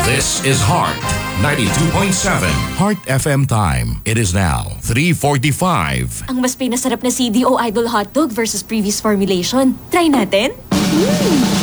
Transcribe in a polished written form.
This is Heart 92.7 Heart FM time. It is now 3:45. Ang mas pinasarap na CDO Idol hotdog versus previous formulation. Try natin?